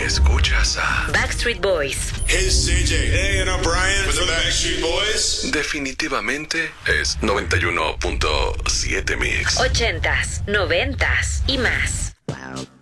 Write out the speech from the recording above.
Escuchas a Backstreet Boys. Hey, it's CJ. Hey, and I'm Brian from the Backstreet Boys. Definitivamente es 91.7 Mix. 80s, 90s y más.